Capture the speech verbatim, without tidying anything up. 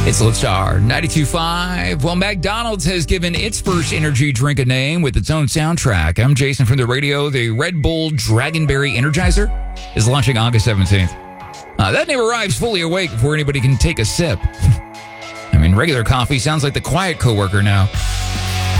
It's Lodestar ninety-two point five. Well, McDonald's has given its first energy drink a name with its own soundtrack. I'm Jason from the radio. The Red Bull Dragonberry Energizer is launching August seventeenth. Uh, that name arrives fully awake before anybody can take a sip. I mean, regular coffee sounds like the quiet coworker now.